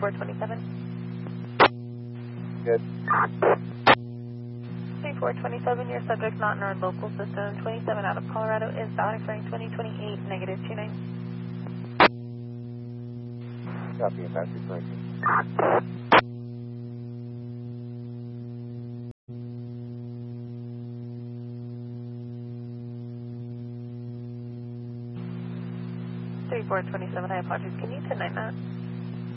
3427. Good. 3427, your subject not in our local system. 27 out of Colorado is valid expiring 2028, negative 29. Copy, and passage 19. Three 427, I apologize. Can you 10-9 that?